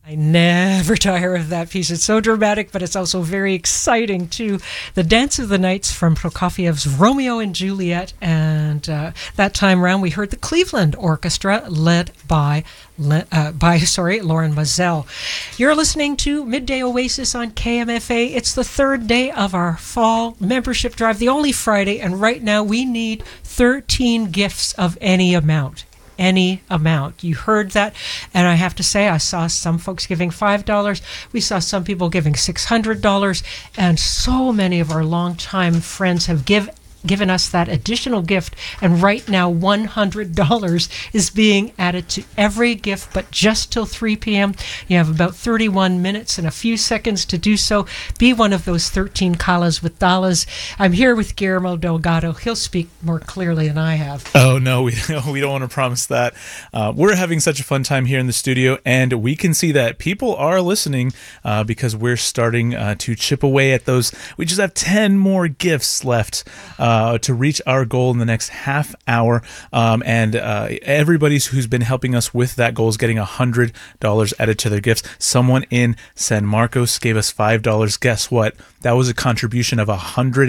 I never tire of that piece. It's so dramatic, but it's also very exciting, too. The Dance of the Nights from Prokofiev's Romeo and Juliet. And that time round, we heard the Cleveland Orchestra led by Lauren Mazel. You're listening to Midday Oasis on KMFA. It's the third day of our fall membership drive, the only Friday. And right now, we need 13 gifts of any amount. Any amount. You heard that, and I have to say, I saw some folks giving $5. We saw some people giving $600, and so many of our longtime friends have given us that additional gift, and right now $100 is being added to every gift, but just till 3 p.m. You have about 31 minutes and a few seconds to do so. Be one of those 13 Kalas with Dalas. I'm here with Guillermo Delgado. He'll speak more clearly than I have. Oh, no, we don't want to promise that. We're having such a fun time here in the studio, and we can see that people are listening because we're starting to chip away at those. We just have 10 more gifts left to reach our goal in the next half hour. And everybody who's been helping us with that goal is getting $100 added to their gifts. Someone in San Marcos gave us $5. Guess what? That was a contribution of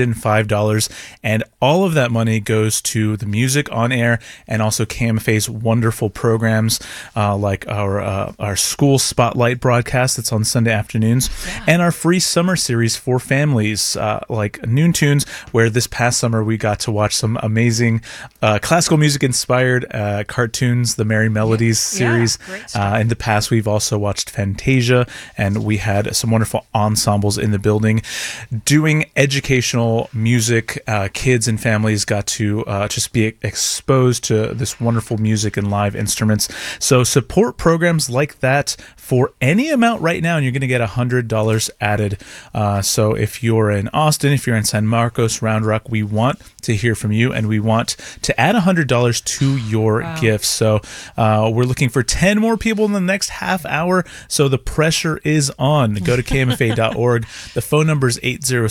$105. And all of that money goes to the music on air and also KMFA's wonderful programs like our school spotlight broadcast that's on Sunday afternoons, and our free summer series for families like Noon Tunes, where this past summer we got to watch some amazing classical music inspired cartoons, the Merry Melodies series. In the past, we've also watched Fantasia, and we had some wonderful ensembles in the building doing educational music. Kids and families got to just be exposed to this wonderful music and live instruments. So support programs like that for any amount right now, and you're going to get $100 added. So if you're in Austin, if you're in San Marcos, Round Rock, we want to hear from you, and we want to add $100 to your gifts. So we're looking for 10 more people in the next half hour, so the pressure is on. Go to kmfa.org. The phone number is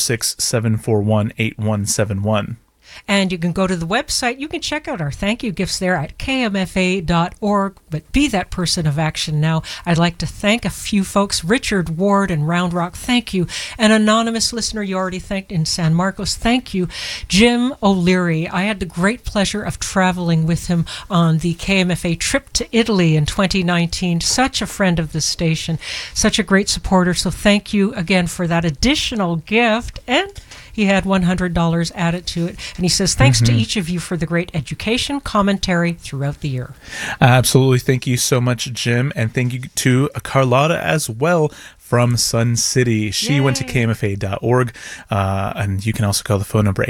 806-741-8171. And you can go to the website. You can check out our thank you gifts there at kmfa.org. But be that person of action now. I'd like to thank a few folks. Richard Ward in Round Rock, thank you. An anonymous listener you already thanked in San Marcos, thank you. Jim O'Leary, I had the great pleasure of traveling with him on the KMFA trip to Italy in 2019. Such a friend of the station, such a great supporter. So thank you again for that additional gift. And he had $100 added to it. And he says, thanks to each of you for the great education, commentary throughout the year. Absolutely. Thank you so much, Jim. And thank you to Carlotta as well from Sun City. She went to kmfa.org. And you can also call the phone number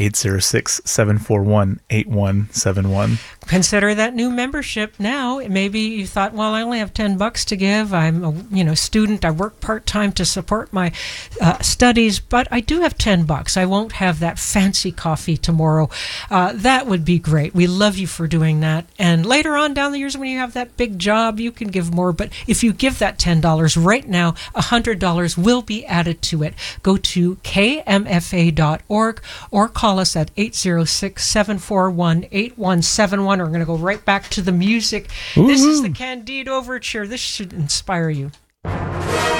806-741-8171. Consider that new membership now. Maybe you thought, well, I only have $10 to give. I'm a student. I work part-time to support my studies, but I do have $10. I won't have that fancy coffee tomorrow. That would be great. We love you for doing that. And later on down the years when you have that big job, you can give more. But if you give that $10 right now, $100 will be added to it. Go to kmfa.org or call us at 806-741-8171. We're going to go right back to the music. This is the Candide Overture. This should inspire you.